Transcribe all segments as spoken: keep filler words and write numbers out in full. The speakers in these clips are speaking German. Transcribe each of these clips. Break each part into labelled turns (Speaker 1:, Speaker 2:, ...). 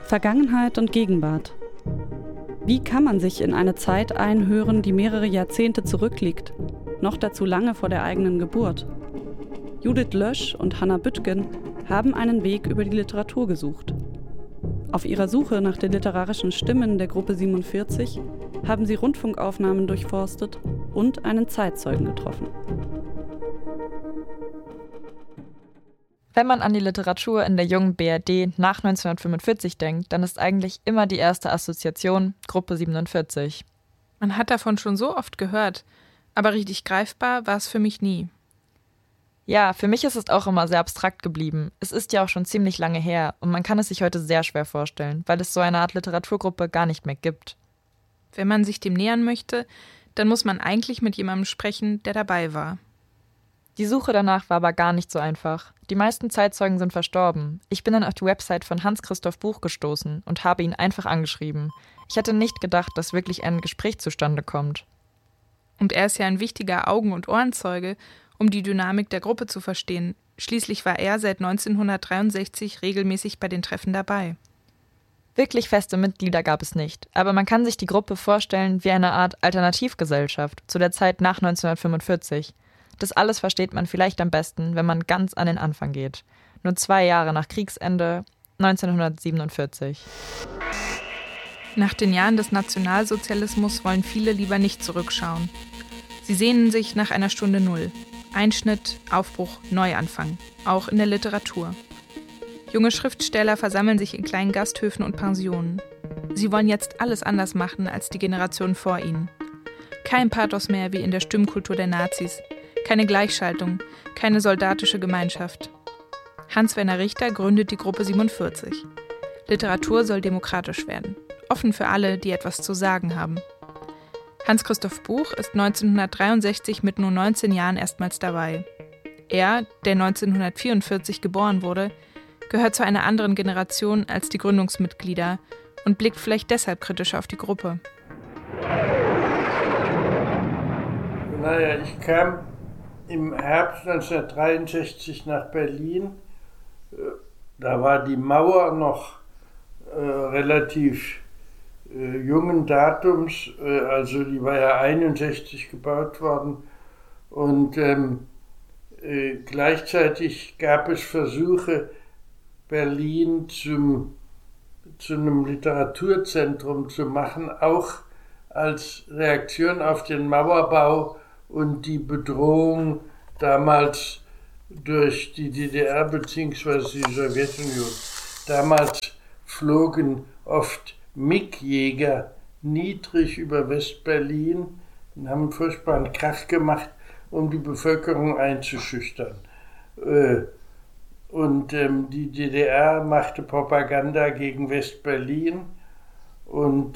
Speaker 1: Vergangenheit und Gegenwart. Wie kann man sich in eine Zeit einhören, die mehrere Jahrzehnte zurückliegt, noch dazu lange vor der eigenen Geburt? Judith Lösch und Hannah Büttgen haben einen Weg über die Literatur gesucht. Auf ihrer Suche nach den literarischen Stimmen der Gruppe siebenundvierzig haben sie Rundfunkaufnahmen durchforstet und einen Zeitzeugen getroffen.
Speaker 2: Wenn man an die Literatur in der jungen B R D nach neunzehnhundertfünfundvierzig denkt, dann ist eigentlich immer die erste Assoziation Gruppe siebenundvierzig.
Speaker 3: Man hat davon schon so oft gehört, aber richtig greifbar war es für mich nie.
Speaker 2: Ja, für mich ist es auch immer sehr abstrakt geblieben. Es ist ja auch schon ziemlich lange her und man kann es sich heute sehr schwer vorstellen, weil es so eine Art Literaturgruppe gar nicht mehr gibt.
Speaker 3: Wenn man sich dem nähern möchte, dann muss man eigentlich mit jemandem sprechen, der dabei war.
Speaker 2: Die Suche danach war aber gar nicht so einfach. Die meisten Zeitzeugen sind verstorben. Ich bin dann auf die Website von Hans-Christoph Buch gestoßen und habe ihn einfach angeschrieben. Ich hätte nicht gedacht, dass wirklich ein Gespräch zustande kommt.
Speaker 3: Und er ist ja ein wichtiger Augen- und Ohrenzeuge, um die Dynamik der Gruppe zu verstehen. Schließlich war er seit neunzehnhundertdreiundsechzig regelmäßig bei den Treffen dabei.
Speaker 2: Wirklich feste Mitglieder gab es nicht, aber man kann sich die Gruppe vorstellen wie eine Art Alternativgesellschaft zu der Zeit nach neunzehnhundertfünfundvierzig. Das alles versteht man vielleicht am besten, wenn man ganz an den Anfang geht. Nur zwei Jahre nach Kriegsende, neunzehnhundertsiebenundvierzig.
Speaker 3: Nach den Jahren des Nationalsozialismus wollen viele lieber nicht zurückschauen. Sie sehnen sich nach einer Stunde Null. Einschnitt, Aufbruch, Neuanfang. Auch in der Literatur. Junge Schriftsteller versammeln sich in kleinen Gasthöfen und Pensionen. Sie wollen jetzt alles anders machen als die Generation vor ihnen. Kein Pathos mehr wie in der Stimmkultur der Nazis. Keine Gleichschaltung, keine soldatische Gemeinschaft. Hans-Werner Richter gründet die Gruppe siebenundvierzig. Literatur soll demokratisch werden. Offen für alle, die etwas zu sagen haben. Hans-Christoph Buch ist neunzehnhundertdreiundsechzig mit nur neunzehn Jahren erstmals dabei. Er, der neunzehnhundertvierundvierzig geboren wurde, gehört zu einer anderen Generation als die Gründungsmitglieder und blickt vielleicht deshalb kritisch auf die Gruppe.
Speaker 4: Naja, ich kam im Herbst neunzehnhundertdreiundsechzig nach Berlin. Da war die Mauer noch äh, relativ äh, jungen Datums, äh, also die war ja einundsechzig gebaut worden. Und ähm, äh, gleichzeitig gab es Versuche, Berlin zum, zu einem Literaturzentrum zu machen, auch als Reaktion auf den Mauerbau und die Bedrohung damals durch die D D R bzw. die Sowjetunion. Damals flogen oft MiG-Jäger niedrig über West-Berlin und haben einen furchtbaren Krach gemacht, um die Bevölkerung einzuschüchtern. Und die D D R machte Propaganda gegen West-Berlin und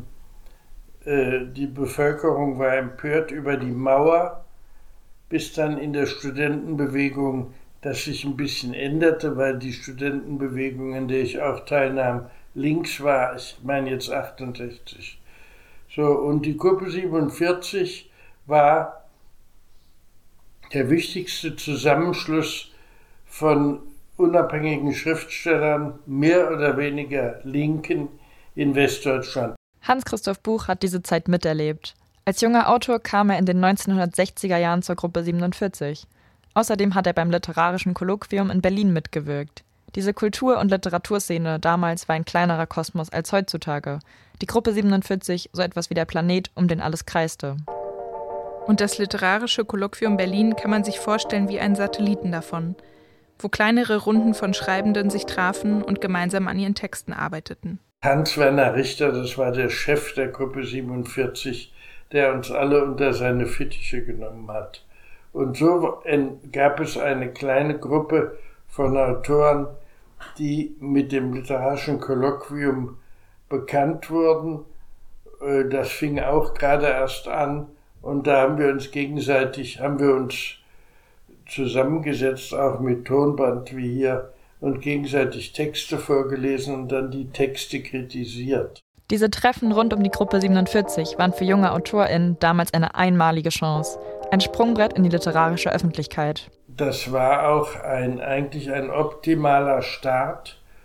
Speaker 4: die Bevölkerung war empört über die Mauer, bis dann in der Studentenbewegung das sich ein bisschen änderte, weil die Studentenbewegung, in der ich auch teilnahm, links war, ich meine jetzt achtundsechzig. So, und die Gruppe siebenundvierzig war der wichtigste Zusammenschluss von unabhängigen Schriftstellern, mehr oder weniger Linken, in Westdeutschland.
Speaker 2: Hans-Christoph Buch hat diese Zeit miterlebt. Als junger Autor kam er in den neunzehnhundertsechziger Jahren zur Gruppe siebenundvierzig. Außerdem hat er beim Literarischen Kolloquium in Berlin mitgewirkt. Diese Kultur- und Literaturszene damals war ein kleinerer Kosmos als heutzutage. Die Gruppe siebenundvierzig so etwas wie der Planet, um den alles kreiste.
Speaker 3: Und das Literarische Kolloquium Berlin kann man sich vorstellen wie einen Satelliten davon, wo kleinere Runden von Schreibenden sich trafen und gemeinsam an ihren Texten arbeiteten.
Speaker 4: Hans-Werner Richter, das war der Chef der Gruppe siebenundvierzig, der uns alle unter seine Fittiche genommen hat. Und so gab es eine kleine Gruppe von Autoren, die mit dem Literarischen Kolloquium bekannt wurden. Das fing auch gerade erst an und da haben wir uns gegenseitig, haben wir uns zusammengesetzt, auch mit Tonband wie hier, und gegenseitig Texte vorgelesen und dann die Texte kritisiert.
Speaker 2: Diese Treffen rund um die Gruppe siebenundvierzig waren für junge AutorInnen damals eine einmalige Chance. Ein Sprungbrett in die literarische Öffentlichkeit.
Speaker 4: Das war auch ein, eigentlich ein optimaler Start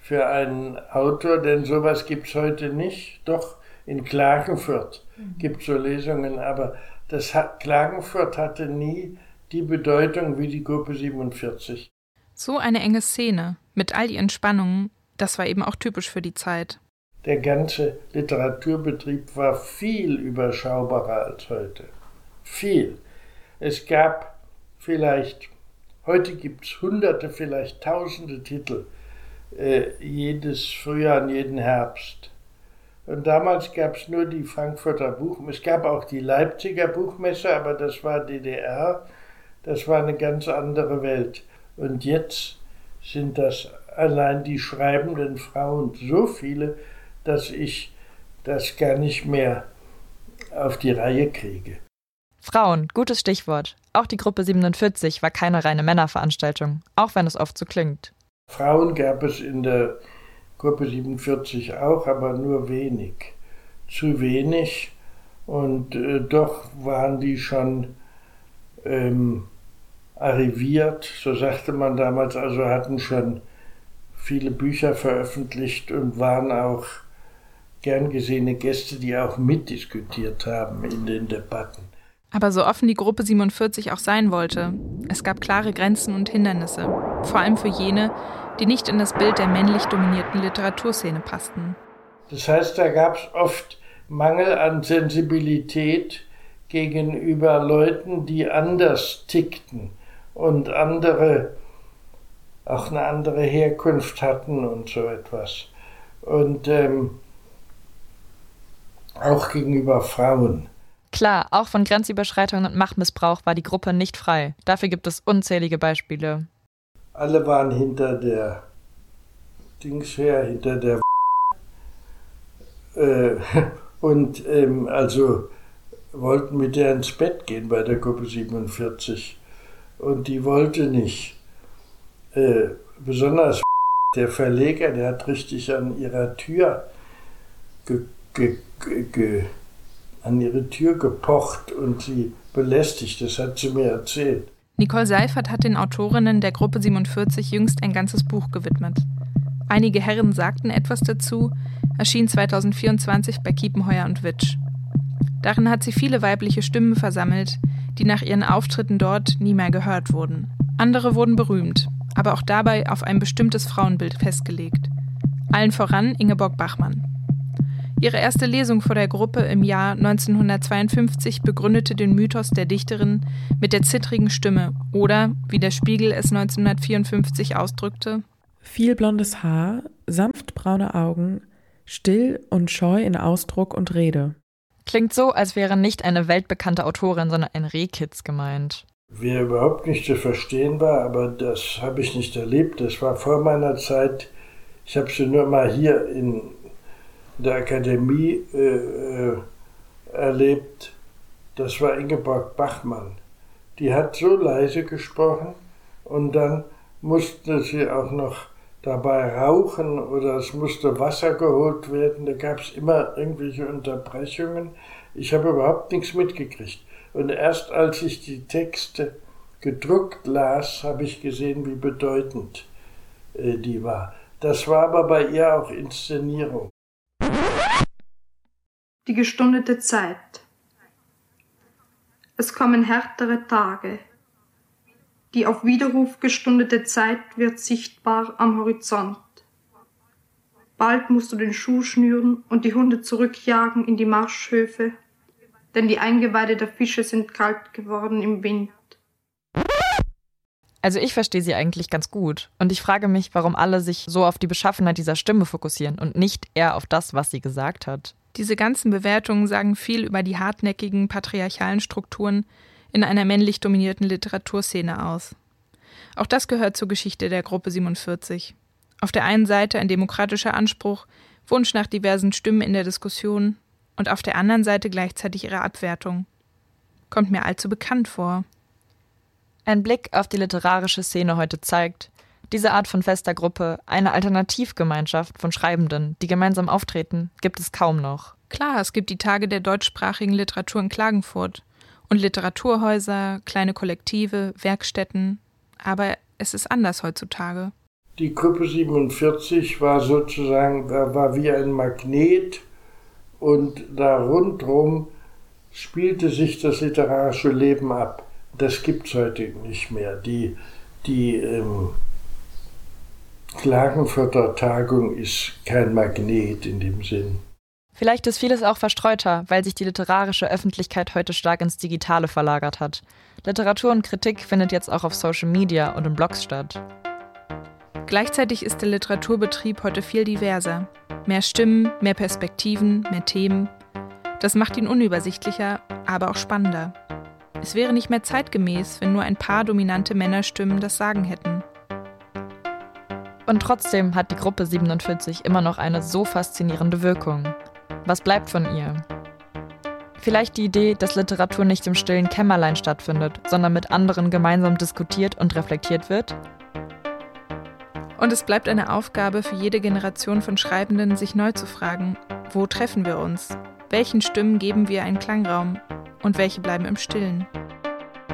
Speaker 4: für einen Autor, denn sowas gibt es heute nicht. Doch in Klagenfurt mhm. gibt es so Lesungen, aber das hat, Klagenfurt hatte nie die Bedeutung wie die Gruppe siebenundvierzig.
Speaker 3: So eine enge Szene mit all ihren Spannungen, das war eben auch typisch für die Zeit.
Speaker 4: Der ganze Literaturbetrieb war viel überschaubarer als heute. Viel. Es gab vielleicht, heute gibt es hunderte, vielleicht tausende Titel, äh, jedes Frühjahr und jeden Herbst. Und damals gab es nur die Frankfurter Buchmesse, es gab auch die Leipziger Buchmesse, aber das war D D R, das war eine ganz andere Welt. Und jetzt sind das allein die schreibenden Frauen so viele, dass ich das gar nicht mehr auf die Reihe kriege.
Speaker 2: Frauen, gutes Stichwort. Auch die Gruppe siebenundvierzig war keine reine Männerveranstaltung, auch wenn es oft so klingt.
Speaker 4: Frauen gab es in der Gruppe siebenundvierzig auch, aber nur wenig. Zu wenig. Und äh, doch waren die schon ähm, arriviert, so sagte man damals, also hatten schon viele Bücher veröffentlicht und waren auch gern gesehene Gäste, die auch mitdiskutiert haben in den Debatten.
Speaker 3: Aber so offen die Gruppe siebenundvierzig auch sein wollte, es gab klare Grenzen und Hindernisse, vor allem für jene, die nicht in das Bild der männlich dominierten Literaturszene passten.
Speaker 4: Das heißt, da gab es oft Mangel an Sensibilität gegenüber Leuten, die anders tickten und andere, auch eine andere Herkunft hatten und so etwas. Und ähm, auch gegenüber Frauen.
Speaker 2: Klar, auch von Grenzüberschreitungen und Machtmissbrauch war die Gruppe nicht frei. Dafür gibt es unzählige Beispiele.
Speaker 4: Alle waren hinter der Dings her, hinter der äh, und ähm, also wollten mit der ins Bett gehen bei der Gruppe siebenundvierzig. Und die wollte nicht. Äh, besonders der Verleger, der hat richtig an ihrer Tür ge, ge, ge, ge, an ihre Tür gepocht und sie belästigt. Das hat sie mir erzählt.
Speaker 3: Nicole Seifert hat den Autorinnen der Gruppe siebenundvierzig jüngst ein ganzes Buch gewidmet. Einige Herren sagten etwas dazu, erschien zweitausendvierundzwanzig bei Kiepenheuer und Witsch. Darin hat sie viele weibliche Stimmen versammelt, die nach ihren Auftritten dort nie mehr gehört wurden. Andere wurden berühmt, aber auch dabei auf ein bestimmtes Frauenbild festgelegt. Allen voran Ingeborg Bachmann. Ihre erste Lesung vor der Gruppe im Jahr neunzehnhundertzweiundfünfzig begründete den Mythos der Dichterin mit der zittrigen Stimme oder, wie der Spiegel es neunzehnhundertvierundfünfzig ausdrückte,
Speaker 5: viel blondes Haar, sanft braune Augen, still und scheu in Ausdruck und Rede.
Speaker 2: Klingt so, als wäre nicht eine weltbekannte Autorin, sondern ein Rehkitz gemeint.
Speaker 4: Wer überhaupt nicht zu verstehen war, aber das habe ich nicht erlebt. Das war vor meiner Zeit. Ich habe sie nur mal hier in der Akademie äh, erlebt. Das war Ingeborg Bachmann. Die hat so leise gesprochen und dann musste sie auch noch dabei rauchen oder es musste Wasser geholt werden. Da gab es immer irgendwelche Unterbrechungen. Ich habe überhaupt nichts mitgekriegt. Und erst als ich die Texte gedruckt las, habe ich gesehen, wie bedeutend äh, die war. Das war aber bei ihr auch Inszenierung.
Speaker 6: Die gestundete Zeit. Es kommen härtere Tage. Die auf Widerruf gestundete Zeit wird sichtbar am Horizont. Bald musst du den Schuh schnüren und die Hunde zurückjagen in die Marschhöfe, denn die Eingeweide der Fische sind kalt geworden im Wind.
Speaker 2: Also ich verstehe sie eigentlich ganz gut. Und ich frage mich, warum alle sich so auf die Beschaffenheit dieser Stimme fokussieren und nicht eher auf das, was sie gesagt hat.
Speaker 3: Diese ganzen Bewertungen sagen viel über die hartnäckigen patriarchalen Strukturen in einer männlich dominierten Literaturszene aus. Auch das gehört zur Geschichte der Gruppe siebenundvierzig. Auf der einen Seite ein demokratischer Anspruch, Wunsch nach diversen Stimmen in der Diskussion und auf der anderen Seite gleichzeitig ihre Abwertung. Kommt mir allzu bekannt vor.
Speaker 2: Ein Blick auf die literarische Szene heute zeigt, diese Art von fester Gruppe, eine Alternativgemeinschaft von Schreibenden, die gemeinsam auftreten, gibt es kaum noch.
Speaker 3: Klar, es gibt die Tage der deutschsprachigen Literatur in Klagenfurt und Literaturhäuser, kleine Kollektive, Werkstätten, aber es ist anders heutzutage.
Speaker 4: Die Gruppe siebenundvierzig war sozusagen, war wie ein Magnet und da rundherum spielte sich das literarische Leben ab. Das gibt es heute nicht mehr. Die, die ähm, Klagenfurter Tagung ist kein Magnet in dem Sinn.
Speaker 2: Vielleicht ist vieles auch verstreuter, weil sich die literarische Öffentlichkeit heute stark ins Digitale verlagert hat. Literatur und Kritik findet jetzt auch auf Social Media und in Blogs statt.
Speaker 3: Gleichzeitig ist der Literaturbetrieb heute viel diverser. Mehr Stimmen, mehr Perspektiven, mehr Themen. Das macht ihn unübersichtlicher, aber auch spannender. Es wäre nicht mehr zeitgemäß, wenn nur ein paar dominante Männerstimmen das Sagen hätten.
Speaker 2: Und trotzdem hat die Gruppe siebenundvierzig immer noch eine so faszinierende Wirkung. Was bleibt von ihr? Vielleicht die Idee, dass Literatur nicht im stillen Kämmerlein stattfindet, sondern mit anderen gemeinsam diskutiert und reflektiert wird?
Speaker 3: Und es bleibt eine Aufgabe für jede Generation von Schreibenden, sich neu zu fragen, wo treffen wir uns? Welchen Stimmen geben wir einen Klangraum? Und welche bleiben im Stillen?